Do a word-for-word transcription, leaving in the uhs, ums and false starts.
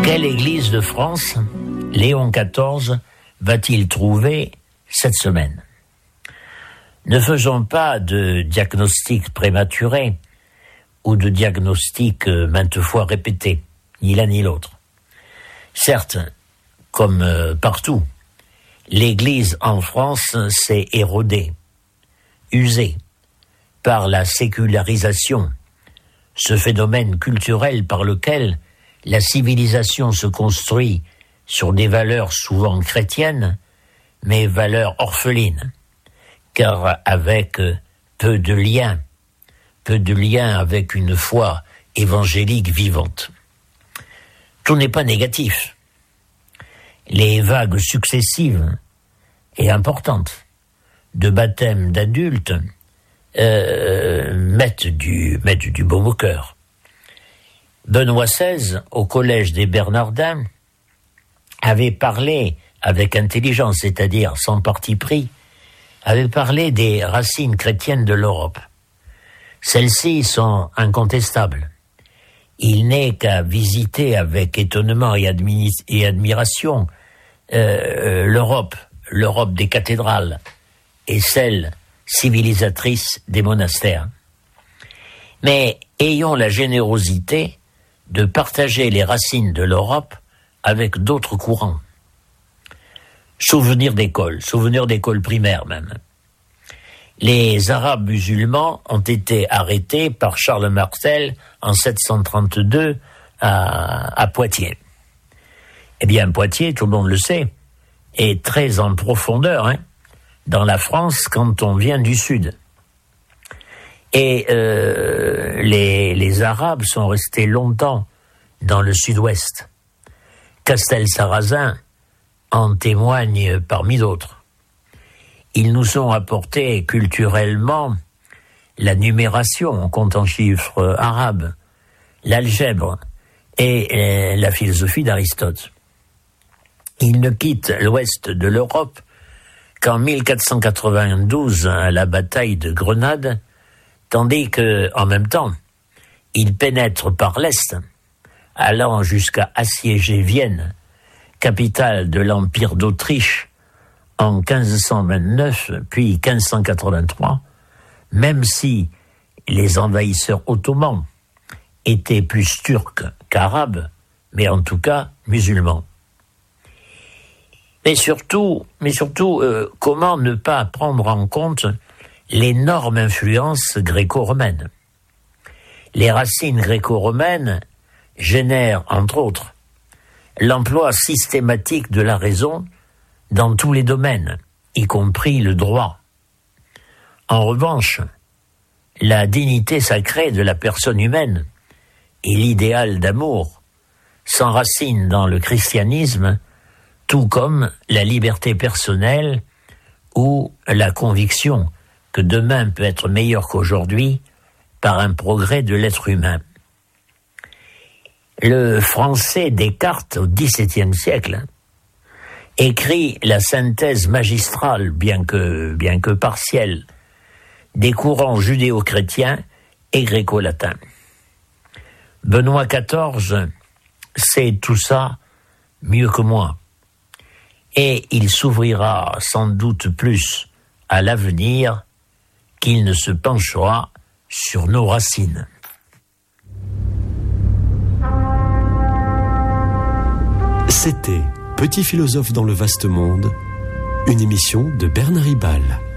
Quelle église de France Léon quatorze va-t-il trouver cette semaine? Ne faisons pas de diagnostic prématuré ou de diagnostic maintes fois répété, ni l'un ni l'autre. Certes, comme partout, l'Église en France s'est érodée, usée par la sécularisation, ce phénomène culturel par lequel la civilisation se construit sur des valeurs souvent chrétiennes, mais valeurs orphelines, car avec peu de liens, peu de liens avec une foi évangélique vivante. Tout n'est pas négatif. Les vagues successives et importantes de baptême d'adultes euh, mettent du, mettent du baume au cœur. Benoît seize, au collège des Bernardins, avait parlé avec intelligence, c'est-à-dire sans parti pris, avait parlé des racines chrétiennes de l'Europe. Celles-ci sont incontestables. Il n'est qu'à visiter avec étonnement et, admi- et admiration euh, l'Europe, l'Europe des cathédrales et celle civilisatrice des monastères. Mais ayons la générosité de partager les racines de l'Europe avec d'autres courants. Souvenir d'école, souvenir d'école primaire même. Les Arabes musulmans ont été arrêtés par Charles Martel en sept cent trente-deux à, à Poitiers. Eh bien, Poitiers, tout le monde le sait, est très en profondeur hein, dans la France quand on vient du sud. Et euh, les, les Arabes sont restés longtemps dans le sud-ouest. Castelsarrasin en témoigne parmi d'autres. Ils nous ont apporté culturellement la numération, on compte en chiffres arabes, l'algèbre et la philosophie d'Aristote. Ils ne quittent l'ouest de l'Europe qu'en mille quatre cent quatre-vingt-douze à la bataille de Grenade, tandis que, en même temps, ils pénètrent par l'est, allant jusqu'à assiéger Vienne, capitale de l'Empire d'Autriche, en quinze cent vingt-neuf, puis quinze cent quatre-vingt-trois, même si les envahisseurs ottomans étaient plus turcs qu'arabes, mais en tout cas musulmans. Mais surtout, mais surtout euh, comment ne pas prendre en compte l'énorme influence gréco-romaine? Les racines gréco-romaines génèrent, entre autres, l'emploi systématique de la raison dans tous les domaines, y compris le droit. En revanche, la dignité sacrée de la personne humaine et l'idéal d'amour s'enracinent dans le christianisme, tout comme la liberté personnelle ou la conviction que demain peut être meilleur qu'aujourd'hui par un progrès de l'être humain. Le français Descartes, au dix-septième siècle, écrit la synthèse magistrale, bien que, bien que partielle, des courants judéo-chrétiens et gréco-latins. Benoît quatorze sait tout ça mieux que moi, et il s'ouvrira sans doute plus à l'avenir qu'il ne se penchera sur nos racines. C'était Petit philosophe dans le vaste monde, une émission de Bernard Ribal.